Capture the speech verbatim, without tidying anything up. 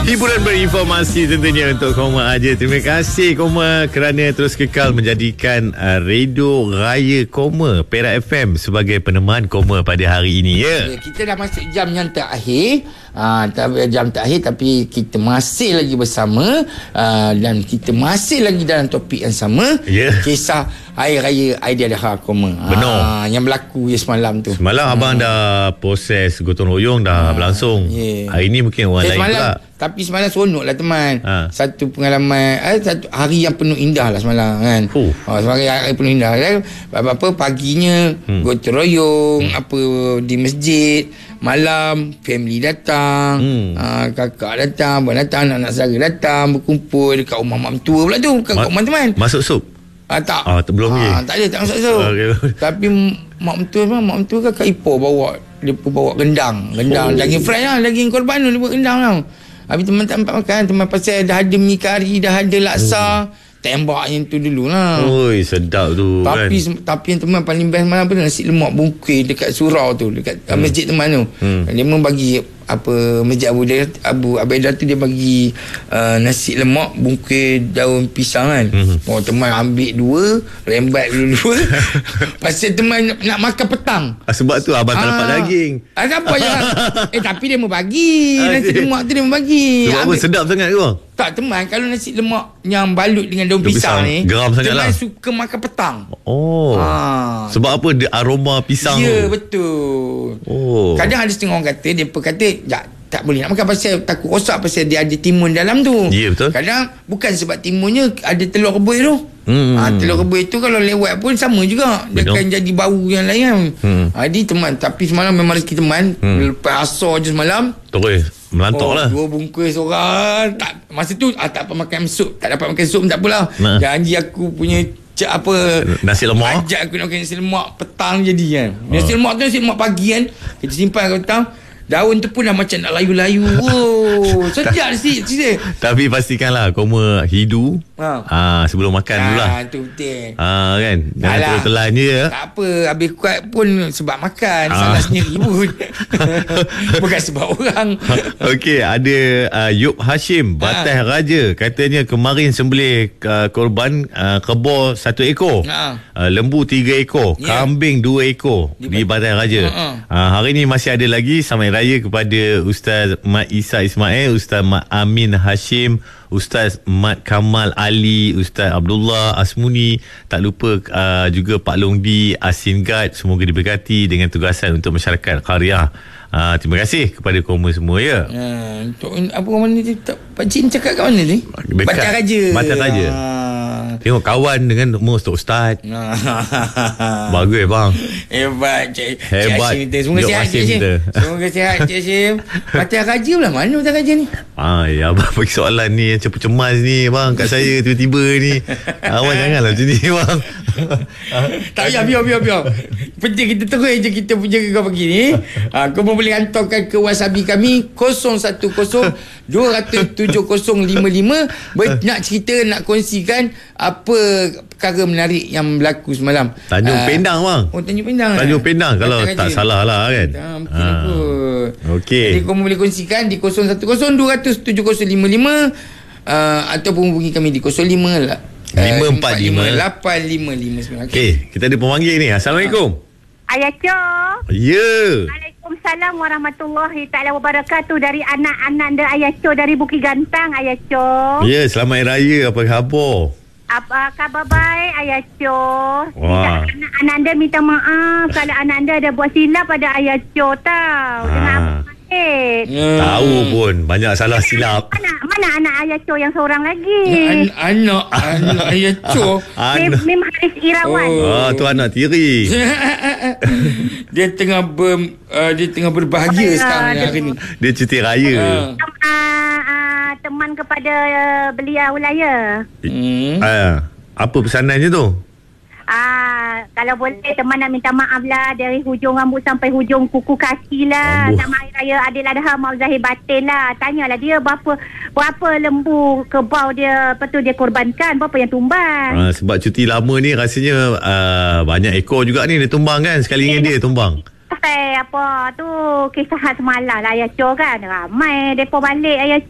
Hiburan berinformasi tentunya untuk Koma Aja. Terima kasih Koma kerana terus kekal menjadikan uh, Radio Raya Koma Perak F M sebagai peneman Koma pada hari ini ya. Ya, kita dah masuk jam yang terakhir. Uh, jam terakhir tapi kita masih lagi bersama uh, dan kita masih lagi dalam topik yang sama. Yeah. Kisah Hari Raya Aidiladha Koma. Benar. Uh, yang berlaku ya semalam tu. Semalam hmm. abang dah proses gotong royong dah uh, berlangsung. Yeah. Hari ni mungkin orang eh, lain semalam, pula. Tapi semalam seronok lah teman. Ha. Satu pengalaman eh, satu hari yang penuh indah lah semalam kan. Uh. Oh, semalam hari penuh indah kan. Apa-apa paginya hmm. gotong royong hmm. apa di masjid. Malam family datang, hmm. uh, kakak datang, abang datang, anak-anak saudara datang, berkumpul dekat rumah mak mentua pula tu, dekat Ma- rumah teman. Masuk sup? Ah, tak. Ah, belum lagi. Ah, tak ada, tak masuk sup. Okay. Tapi mak mentua memang mak mentua kan Kak Ipoh bawa, dia pun bawa rendang, rendang oh. daging fry lah, daging korban tu dia buat rendang tau. Habis teman tak sempat makan, teman pasal dah ada mi kari, dah ada laksa. Hmm. Tembak yang tu dulu lah. Oi, sedap tu tapi, kan. Tapi yang teman paling best malam tu nasi lemak bungkus dekat surau tu, dekat hmm. masjid teman tu. Hmm. Dia memang bagi apa masjid Abu dia Abu Abaidah tu dia bagi uh, nasi lemak bungkus daun pisang kan. Hmm. Oh teman ambil dua, rembat dulu dua. Pasal teman nak, nak makan petang. Ah, sebab tu abang tak dapat daging. Ah apa ya? Eh tapi dia mau bagi nasi lemak tu dia mau bagi. Sebab apa sedap sangat ke bang? Tak teman, kalau nasi lemak yang balut dengan daun pisang, pisang ni geram sangat teman lah. suka makan petang. Oh ha. Sebab apa? Dia aroma pisang. Ya tu. betul. Oh. Kadang ada setengah orang kata, dia pun kata tak, tak boleh nak makan pasal takut rosak, pasal dia ada timun dalam tu. Ya betul. Kadang bukan sebab timunnya, ada telur rebus tu. Hmm. Ha, telur rebus tu kalau lewat pun sama juga. Dia akan jadi bau yang lain kan. Hmm. Ha, jadi teman, tapi semalam memang rezeki teman. Hmm. Lepas asar je semalam terus melantok oh, lah. Dua bungkus orang. Tak, masa tu ah, tak dapat makan sup. Tak dapat makan sup pun tak apalah. Nah. Janji aku punya cak apa nasi lemak. Ajak aku nak makan nasi lemak petang jadi kan. Nasi oh. lemak tu nasi lemak pagi kan. Kita simpan kat petang. Daun tu pun dah macam nak layu-layu. Oh, sedap sikit cerita. Tapi pastikanlah Koma hidu ha. Ha, sebelum makan ha, dulu lah. Itu betul. Ha, kan. Jangan telan-telan je ya. Tak apa. Habis kuat pun sebab makan. Ha. Salah sendiri pun. Bukan sebab orang. Okey, ada uh, Yub Hashim Batas ha. Raja. Katanya kemarin sembelih uh, korban uh, kebor satu ekor. Ha. Uh, lembu tiga ekor. Yeah. Kambing dua ekor di, di Batas Raja. Ha. Uh, hari ni masih ada lagi sampai raya kepada Ustaz Mat Isa Ismail, Ustaz Mat Amin Hashim, Ustaz Mat Kamal Ali, Ustaz Abdullah Asmuni, tak lupa uh, juga Pak Longdi Asinggat. Semoga diberkati dengan tugasan untuk masyarakat Qaryah. Uh, terima kasih kepada Koma semua ya. Uh, untuk apa mana ni Pak Cik cakap kat mana ni? Batas Raja. Batas Raja. Uh. Tengok kawan dengan umur ustaz. Bagus bang. Hebat Cik. Hebat. Cik Hashim. Semoga sihat Cik Hashim. Semoga sihat Cik Hashim. Batas Raja pula mana Batas Raja ni? Ah, ya abang bagi soalan ni yang cemas ni bang kat saya tiba-tiba ni. Awak janganlah macam ni bang. Tak payah biar biar biar. Penting kita terus je kita punya kau pagi ni. Ha, kau pun boleh hantarkan ke wasabi kami kosong satu kosong dua tujuh kosong lima lima nak cerita, nak kongsikan apa perkara menarik yang berlaku semalam. Tanjung uh, Pendang bang. Oh Tanjung Pendang. Tanjung Pendang kalau tak je. Salah lah kan. Tak mungkin ha. Apa. Okey. Jadi kau boleh kongsikan di kosong satu kosong dua tujuh kosong lima lima uh, ataupun hubungi kami di kosong lima lah. lima empat lima lapan lima lima sembilan. Okey, kita ada pemanggil ni. Assalamualaikum. Ayacho. Ya. Yeah. Waalaikumsalam warahmatullahi taala wabarakatuh dari anak Ananda Ayacho dari Bukit Gantang Ayacho. Ya, yeah, selamat hari raya. Apa khabar? Apa khabar baik Ayacho? Wah. Anak Ananda minta maaf kalau Ananda ada buat silap pada Ayacho tau. Ha. Dengan apa Hmm. Tahu pun banyak salah silap. Mana mana anak Ayacho yang seorang lagi? An- anak anak Ayacho. Mem, Mem Haris Irawan. Oh, ah, tu anak tiri. Dia tengah ber, uh, dia tengah berbahagia uh, sekarang hari ni. Dia cuti raya. Uh. Uh, uh, teman kepada uh, beliau lah ya. Hmm. Uh, apa pesanannya tu? Ah, kalau boleh teman nak minta maaf lah dari hujung rambut sampai hujung kuku kaki lah. Sama hari raya Aidiladha maaf zahir batin lah. Tanyalah dia berapa berapa lembu kebau dia, apa tu dia korbankan, berapa yang tumbang. Ah, sebab cuti lama ni rasanya uh, banyak ekor juga ni dia tumbang kan. Sekali dengan dia tumbang. Eh, apa tu kisah semalam lah Ayacho kan. Ramai depa balik Ayacho.